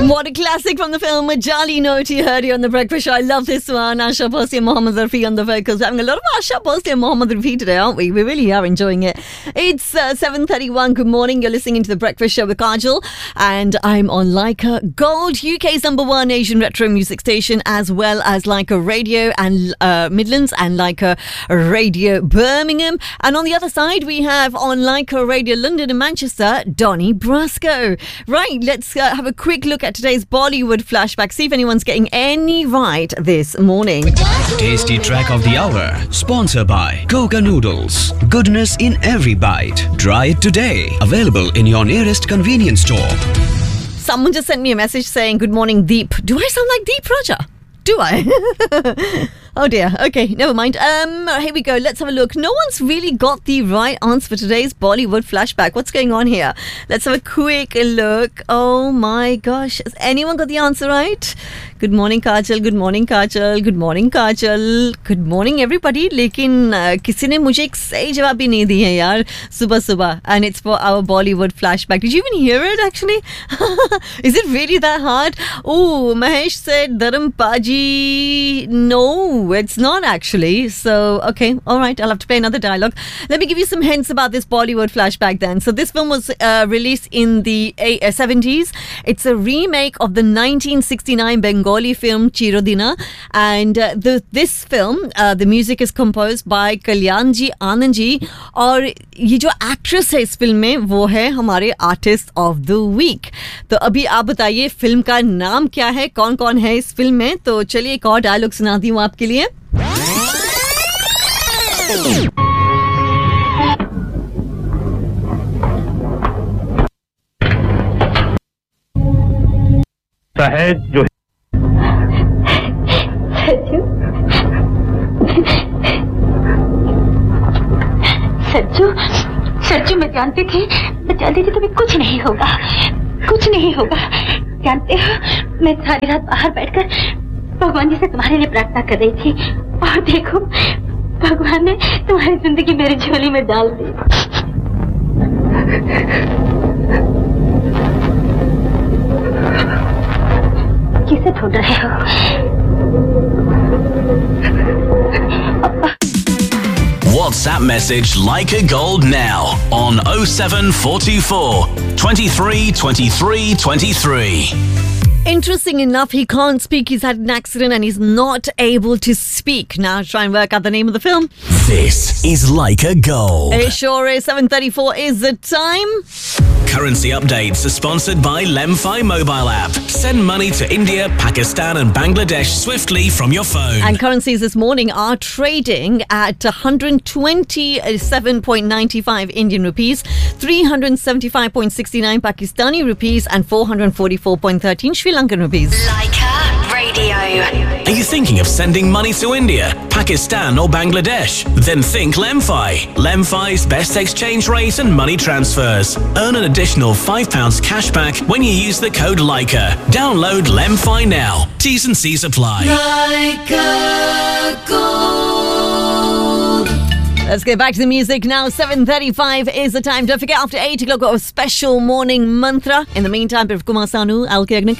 What a classic from the film Jali Note you heard here on The Breakfast Show. I love this one. Asha Bhosle and Mohammad Rafi on the vocals. We're having a lot of Asha Bhosle and Mohammad Rafi today, aren't we? We really are enjoying it. It's 7:31. Good morning. You're listening to The Breakfast Show with Kajal. And I'm on Leica Gold, UK's #1 Asian retro music station, as well as Leica Radio and Midlands and Leica Radio Birmingham. And on the other side, we have on Leica Radio London and Manchester, Donny Brasco. Right, let's have a quick look at today's Bollywood flashback. See if anyone's getting any right this morning. Tasty track of the hour, sponsored by Coca Noodles. Goodness in every bite. Try it today. Available in your nearest convenience store. Someone just sent me a message saying, "Good morning, Deep." Do I sound like Deep Raja? Do I? Oh dear. Okay, never mind. Here we go. Let's have a look. No one's really got the right answer for today's Bollywood flashback. What's going on here? Let's have a quick look. Oh my gosh. Has anyone got the answer right? Good morning, Kajal. Good morning, Kajal. Good morning, Kajal. Good morning, everybody. लेकिन किसी ने मुझे एक सही जवाब भी नहीं दी है यार सुबह सुबह. And it's for our Bollywood flashback. Did you even hear it actually? Is it really that hard? Oh, Mahesh said Dharam Paji. No, it's not actually. So, okay, all right. I'll have to play another dialogue. Let me give you some hints about this Bollywood flashback then. So this film was released in the 70s. It's a remake of the 1969 Bengali film Chirodina. And this film, the music is composed by Kalyanji Anandji. और ये जो actress है इस film में वो है हमारे Artist of the Week. तो अभी आप बताइए फिल्म का नाम क्या है, कौन कौन है इस फिल्म में. तो चलिए एक और डायलॉग सुनाती हूँ आपके लिए. साहेब जो सच्चू सच्चू मैं जानती थी तुम्हें कुछ नहीं होगा, कुछ नहीं होगा. जानते हो मैं सारी रात बाहर बैठकर भगवान जी से तुम्हारे लिए प्रार्थना कर रही थी और देखो भगवान ने तुम्हारी जिंदगी मेरी झोली में डाल दी. किसे ढूंढ रहे हो? WhatsApp message Leica Gold now on 07424 23 23 23. Interesting enough, he can't speak. He's had an accident and he's not able to speak. Now try and work out the name of the film. This is Leica Gold. It sure is. 7:34 is the time. Currency updates are sponsored by Lemfi mobile app. Send money to India, Pakistan and Bangladesh swiftly from your phone. And currencies this morning are trading at 127.95 Indian rupees, 375.69 Pakistani rupees and 444.13 Sri Lankan rupees. Leica Radio. Are you thinking of sending money to India, Pakistan or Bangladesh? Then think Lemfi. Lemfi's best exchange rate and money transfers. Earn an additional £5 cash back when you use the code Leica. Download Lemfi now. T's and C's apply. Leica Gold. Let's get back to the music now. 7:35 is the time. Don't forget, after 8 o'clock, got a special morning mantra. In the meantime, Kumar Sanu, Al Kagnik.